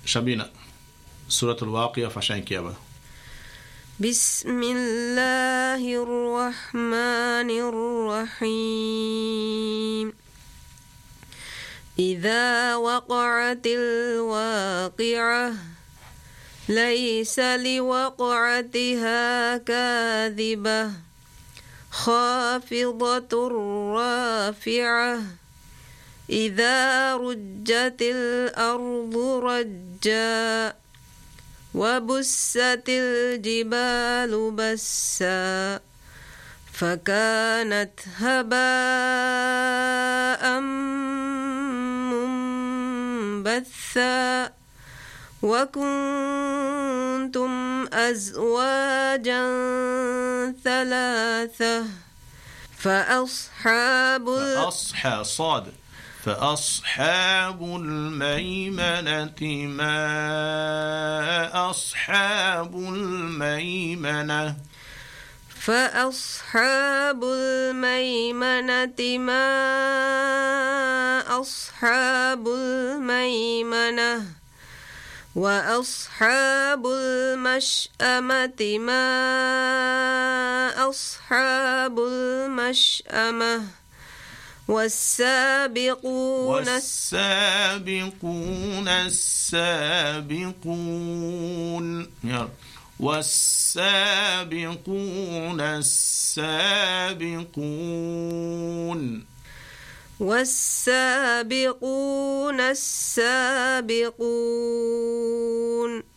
Shabina, Surah Al-Waqi'ah fashan kiya ba. بسم الله الرحمن الرحيم إذا وقعت الواقعة ليس لوقعتها كاذبة خافضة رافعة إذا رجت الأرض رجا وبست الجبال بسا فكانت هباء منبثا وكنتم أزواجا ثلاثة فأصحاب الميمنة ما أصحاب الميمنة فأصحاب الميمنة ما أصحاب الميمنة وأصحاب المشأمة ما أصحاب المشأمة والسابقون السابقون